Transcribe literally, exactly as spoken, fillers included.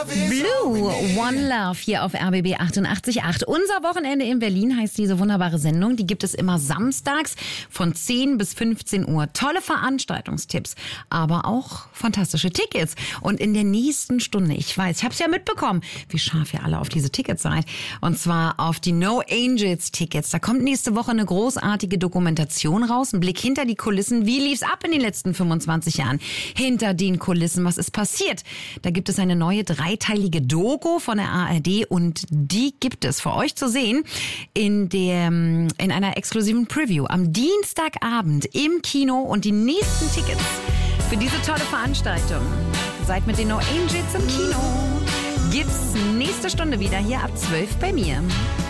Blue, One Love hier auf R B B achtundachtzig Komma acht. Unser Wochenende in Berlin heißt diese wunderbare Sendung. Die gibt es immer samstags von zehn bis fünfzehn Uhr. Tolle Veranstaltungstipps, aber auch fantastische Tickets. Und in der nächsten Stunde, ich weiß, ich habe es ja mitbekommen, wie scharf ihr alle auf diese Tickets seid. Und zwar auf die No Angels Tickets. Da kommt nächste Woche eine großartige Dokumentation raus. Ein Blick hinter die Kulissen. Wie lief's ab in den letzten fünfundzwanzig Jahren? Hinter den Kulissen, was ist passiert? Da gibt es eine neue dreiteilige Doku von der A R D und die gibt es für euch zu sehen in der, in einer exklusiven Preview am Dienstagabend im Kino. Und die nächsten Tickets für diese tolle Veranstaltung, seid mit den No Angels im Kino, gibt's nächste Stunde wieder hier ab zwölf bei mir.